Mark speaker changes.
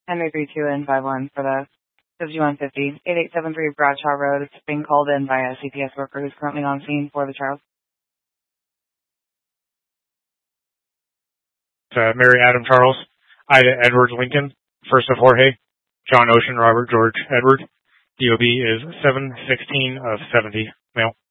Speaker 1: Henry 32 and 51 for the 5150. 8873 Bradshaw Road. It's being called in by a CPS worker who's currently on scene for the child.
Speaker 2: Mary Adam Charles, Ida Edward Lincoln, first of Jorge, John Ocean Robert George Edward. DOB is 716 of 70, male.